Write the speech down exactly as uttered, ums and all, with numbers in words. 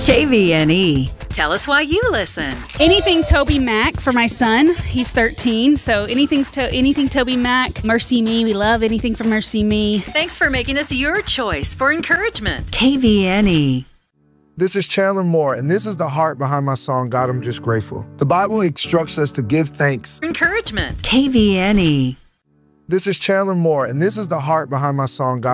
K V N E. Tell us why you listen. Anything Toby Mac for my son. He's thirteen, so anything's to anything Toby Mac. Mercy Me, we love anything from Mercy Me. Thanks for making us your choice for encouragement. K V N E. This is Chandler Moore, and this is the heart behind my song, God, I'm Just Grateful. The Bible instructs us to give thanks. Encouragement. K V N E. This is Chandler Moore, and this is the heart behind my song, God.